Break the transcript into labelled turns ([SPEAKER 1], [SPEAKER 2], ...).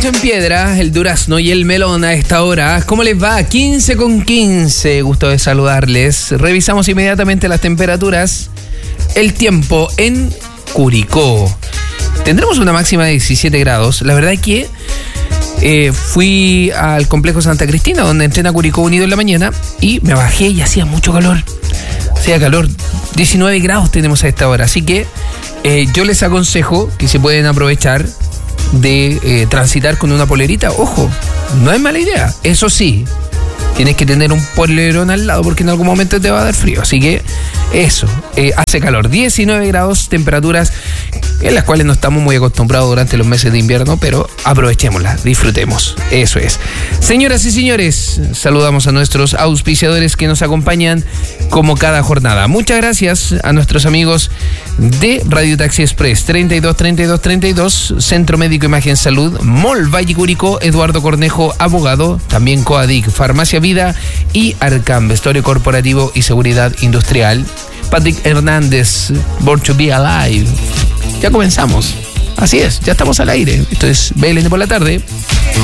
[SPEAKER 1] en piedra, el durazno y el melón a esta hora. ¿Cómo les va? 15:15. Gusto de saludarles. Revisamos inmediatamente las temperaturas. El tiempo en Curicó. Tendremos una máxima de 17 grados. La verdad es que fui al complejo Santa Cristina, donde entrena Curicó Unido en la mañana, y me bajé y hacía mucho calor. Hacía calor. 19 grados tenemos a esta hora. Así que yo les aconsejo que se pueden aprovechar de transitar con una polerita. Ojo, no es mala idea. Eso sí, tienes que tener un polerón al lado porque en algún momento te va a dar frío. Así que eso, hace calor. 19 grados, temperaturas en las cuales no estamos muy acostumbrados durante los meses de invierno, pero aprovechémoslas, disfrutemos. Eso es. Señoras y señores, saludamos a nuestros auspiciadores que nos acompañan como cada jornada. Muchas gracias a nuestros amigos de Radio Taxi Express, 323232, Centro Médico Imagen Salud, Mall Valle Curicó, Eduardo Cornejo, abogado, también Coadic, Farmacia Vida y Arcam, vestuario corporativo y seguridad industrial. Patrick Hernández, Born to Be Alive. Ya comenzamos. Así es, ya estamos al aire. Esto es BLN por la tarde.